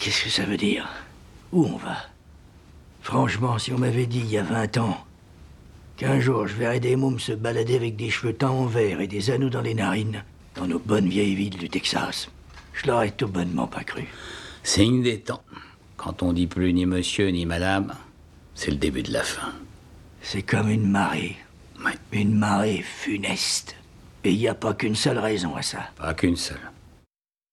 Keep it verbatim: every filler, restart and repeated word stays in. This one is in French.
Qu'est-ce que ça veut dire? Où on va? Franchement, si on m'avait dit il y a vingt ans qu'un jour je verrais des mômes se balader avec des cheveux teints en vert et des anneaux dans les narines, dans nos bonnes vieilles villes du Texas, je l'aurais tout bonnement pas cru. Signe des temps. Quand on dit plus ni monsieur ni madame, c'est le début de la fin. C'est comme une marée. Ouais. Une marée funeste. Et il n'y a pas qu'une seule raison à ça. Pas qu'une seule.